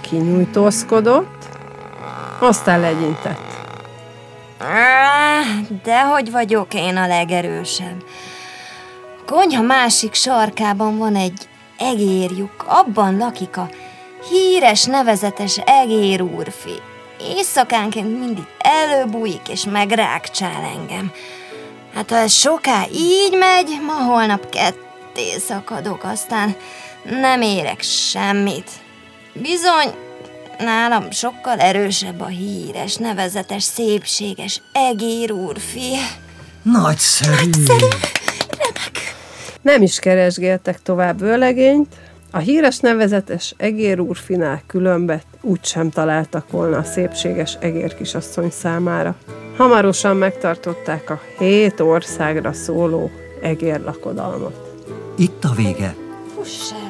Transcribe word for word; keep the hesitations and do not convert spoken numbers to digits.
kinyújtózkodott, aztán legyintett. Dehogy vagyok én a legerősebb. A konyha másik sarkában van egy egérlyuk, abban lakik a híres, nevezetes egér úrfi. Éjszakánként mindig előbújik és megrákcsál engem. Hát ha ez soká így megy, ma holnap ketté szakadok, aztán nem érek semmit. Bizony, nálam sokkal erősebb a híres, nevezetes, szépséges egér úrfi. Nagyszerű! Nagyszerű! Remek! Nem is keresgéltek tovább vőlegényt, a híres, nevezetes egér úrfinál különbet úgysem találtak volna a szépséges egérkisasszony számára. Hamarosan megtartották a hét országra szóló egérlakodalmat. Itt a vége. Fuss el!